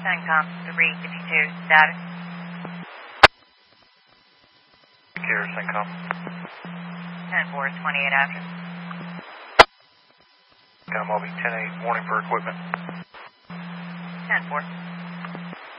CENTCOM 352, status. Care, CENTCOM. 10-4, 28 after. I'll be 10-8, warning for equipment. 10-4.